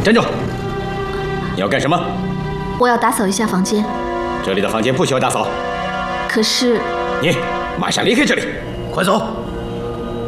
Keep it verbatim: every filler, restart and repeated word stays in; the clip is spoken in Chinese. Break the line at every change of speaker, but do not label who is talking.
站住！你要干什么？
我要打扫一下房间。
这里的房间不需要打扫。
可是，
你马上离开这里，快走！